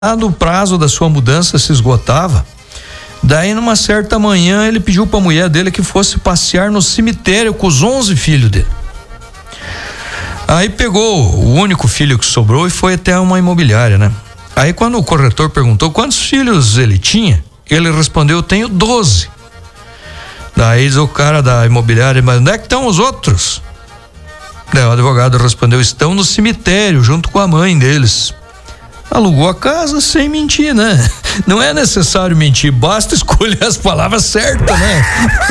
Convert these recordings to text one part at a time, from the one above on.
o prazo da sua mudança se esgotava. Daí, numa certa manhã, ele pediu para a mulher dele que fosse passear no cemitério com os 11 filhos dele. Aí pegou o único filho que sobrou e foi até uma imobiliária, né? Aí, quando o corretor perguntou quantos filhos ele tinha, ele respondeu: eu tenho 12. Daí diz o cara da imobiliária: mas onde é que estão os outros? Daí o advogado respondeu: estão no cemitério junto com a mãe deles. Alugou a casa sem mentir, né? Não é necessário mentir, basta escolher as palavras certas, né?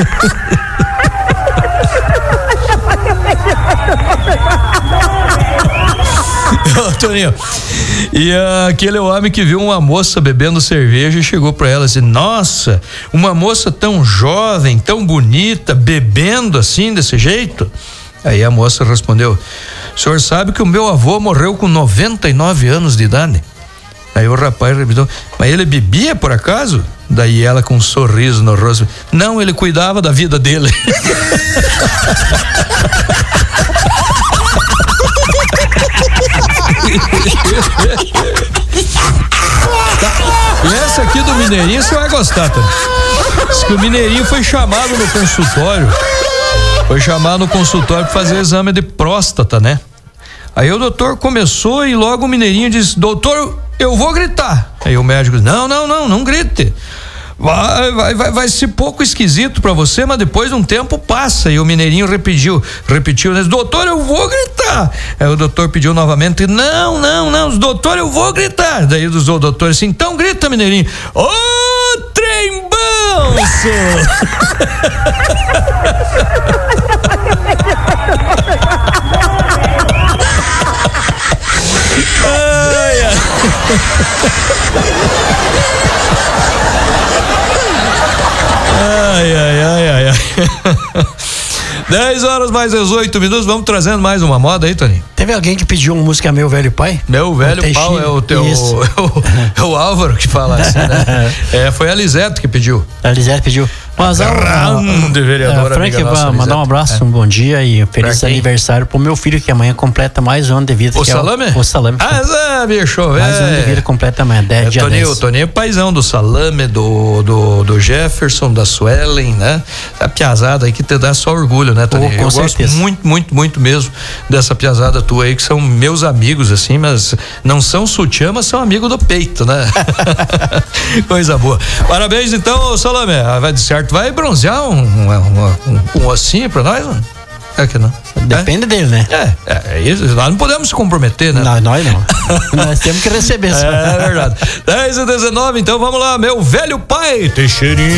Ô, Toninho, e aquele homem que viu uma moça bebendo cerveja e chegou pra ela assim: nossa, uma moça tão jovem, tão bonita, bebendo assim, desse jeito? Aí a moça respondeu: o senhor sabe que o meu avô morreu com 99 anos de idade? Aí o rapaz revidou: mas ele bebia por acaso? Daí ela, com um sorriso no rosto: não, ele cuidava da vida dele. E essa aqui do Mineirinho você vai gostar, tá? Diz que o Mineirinho foi chamado no consultório. Foi chamado no consultório para fazer exame de próstata, né? Aí o doutor começou e logo o Mineirinho disse: doutor, eu vou gritar. Aí o médico disse: não grite. Vai ser pouco esquisito pra você, mas depois de um tempo passa. E o Mineirinho repetiu, né? Doutor, eu vou gritar. Aí o doutor pediu novamente: não, doutor, eu vou gritar. Daí o doutor assim: então grita, Mineirinho. Ô, trem banso! Ai. 10 horas mais 18 minutos, vamos trazendo mais uma moda aí, Toninho. Teve alguém que pediu uma música Meu Velho Pai? Meu Velho Pai é o teu. É o Álvaro que fala assim, né? Foi a Lisete que pediu. A Lisete pediu. Mas grande vereadora, Frank, vai mandar um abraço, um bom dia e um feliz aniversário pro meu filho, que amanhã completa mais um ano de vida. O Salame? O Salame. Bicho, mais um ano de vida completa amanhã, 10 dias. Toninho é paizão do Salame, do Jefferson, da Suelen, né? A piazada aí que te dá só orgulho, né, Toninho? Com certeza. Gosto muito mesmo dessa piazada tua aí, que são meus amigos, assim, mas não são sutiã, mas são amigos do peito, né? Coisa boa. Parabéns, então, Salame. Vai de certo. Vai bronzear um ossinho pra nós, mano? É que não. Depende dele, né? É isso. Nós não podemos se comprometer, né? Não, nós não. Nós temos que receber. É verdade. 10 e 19, então vamos lá. Meu Velho Pai, Teixeirinha.